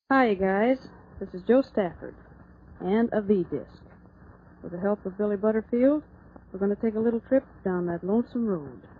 Hi, guys. This is Joe Stafford and a V-Disc. With the help of Billy Butterfield, we're going to take a little trip down that lonesome road.